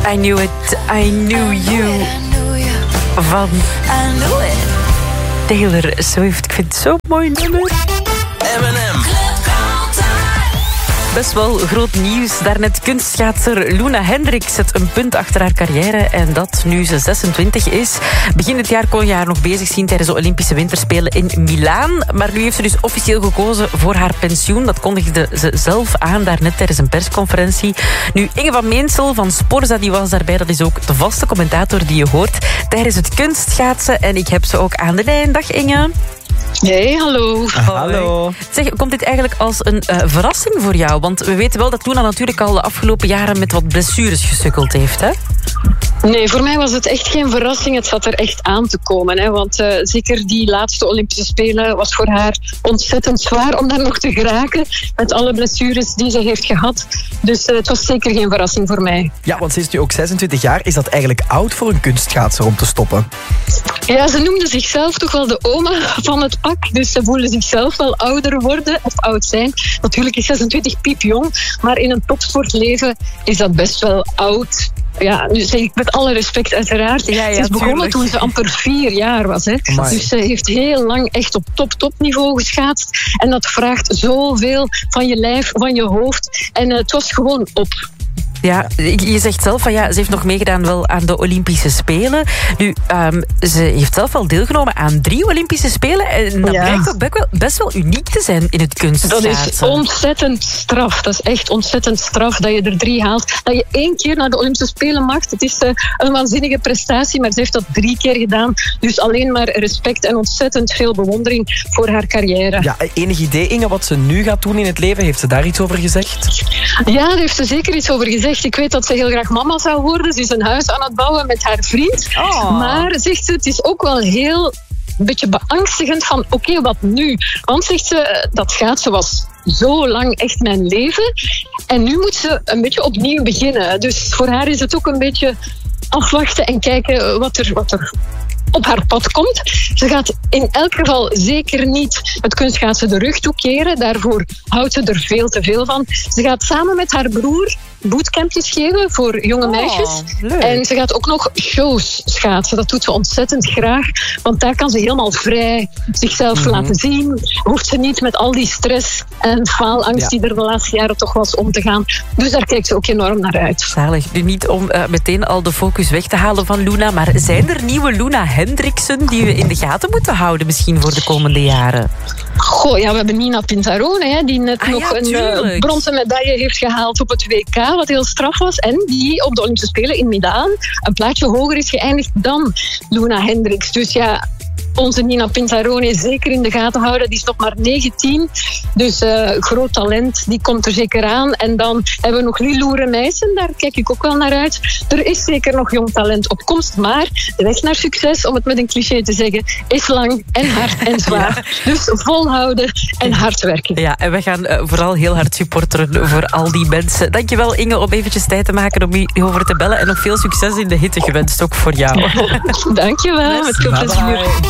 I Knew It, I Knew You van Taylor Swift. Ik vind het zo'n mooi nummer. M&M. Best wel groot nieuws. Daarnet kunstschaatser Luna Hendricks zet een punt achter haar carrière. En dat nu ze 26 is. Begin dit jaar kon je haar nog bezig zien tijdens de Olympische Winterspelen in Milaan. Maar nu heeft ze dus officieel gekozen voor haar pensioen. Dat kondigde ze zelf aan daarnet tijdens een persconferentie. Nu, Inge van Meensel van Sporza die was daarbij. Dat is ook de vaste commentator die je hoort tijdens het kunstschaatsen. En ik heb ze ook aan de lijn. Dag Inge. Hey, hallo. Hallo. Zeg, komt dit eigenlijk als een verrassing voor jou? Want we weten wel dat Luna natuurlijk al de afgelopen jaren met wat blessures gesukkeld heeft, hè? Nee, voor mij was het echt geen verrassing. Het zat er echt aan te komen. Hè? Want zeker die laatste Olympische Spelen was voor haar ontzettend zwaar om daar nog te geraken. Met alle blessures die ze heeft gehad. Dus het was zeker geen verrassing voor mij. Ja, want ze is nu ook 26 jaar. Is dat eigenlijk oud voor een kunstschaatser om te stoppen? Ja, ze noemde zichzelf toch wel de oma van het pak. Dus ze voelen zichzelf wel ouder worden of oud zijn. Natuurlijk is 26 piepjong. Maar in een topsportleven is dat best wel oud. Ja, nu zeg ik met alle respect uiteraard. Ze is begonnen toen ze amper 4 jaar was. Hè. Dus ze heeft heel lang echt op topniveau geschaatst. En dat vraagt zoveel van je lijf, van je hoofd. En het was gewoon op. Ja, je zegt zelf van ja, ze heeft nog meegedaan wel aan de Olympische Spelen. Nu, ze heeft zelf wel deelgenomen aan 3 Olympische Spelen. En dat blijkt ook best wel uniek te zijn in het kunstschaatsen. Dat is ontzettend straf. Dat is echt ontzettend straf dat je er 3 haalt. Dat je 1 keer naar de Olympische Spelen mag. Het is een waanzinnige prestatie, maar ze heeft dat 3 keer gedaan. Dus alleen maar respect en ontzettend veel bewondering voor haar carrière. Ja, enig idee, Inge, wat ze nu gaat doen in het leven? Heeft ze daar iets over gezegd? Ja, daar heeft ze zeker iets over gezegd. Ik weet dat ze heel graag mama zou worden. Ze is een huis aan het bouwen met haar vriend. Oh. Maar, zegt ze, het is ook wel heel een beetje beangstigend van oké, wat nu? Want, zegt ze, dat schaatsen was zo lang echt mijn leven. En nu moet ze een beetje opnieuw beginnen. Dus voor haar is het ook een beetje afwachten en kijken wat er op haar pad komt. Ze gaat in elk geval zeker niet het kunstschaatsen de rug toekeren. Daarvoor houdt ze er veel te veel van. Ze gaat samen met haar broer bootcampjes geven voor jonge meisjes. Leuk. En ze gaat ook nog shows schaatsen. Dat doet ze ontzettend graag. Want daar kan ze helemaal vrij zichzelf laten zien. Hoeft ze niet met al die stress en faalangst die er de laatste jaren toch was om te gaan. Dus daar kijkt ze ook enorm naar uit. Zalig. Nu niet om meteen al de focus weg te halen van Luna, maar zijn er nieuwe Luna Hendriksen die we in de gaten moeten houden misschien voor de komende jaren? Goh, ja, we hebben Nina Pinzarone, hè, die net nog een bronzen medaille heeft gehaald op het WK, wat heel straf was. En die op de Olympische Spelen in Milaan een plaatje hoger is geëindigd dan Luna Hendricks. Dus ja, onze Nina Pinzarone zeker in de gaten houden. Die is nog maar 19. Dus groot talent, die komt er zeker aan. En dan hebben we nog Lilou Remijsen. Daar kijk ik ook wel naar uit. Er is zeker nog jong talent op komst. Maar de weg naar succes, om het met een cliché te zeggen, is lang en hard en zwaar. Dus volhouden en hard werken. Ja, en we gaan vooral heel hard supporteren voor al die mensen. Dankjewel Inge om eventjes tijd te maken om hierover te bellen. En nog veel succes in de hitte gewenst, ook voor jou. Dankjewel, met veel plezier.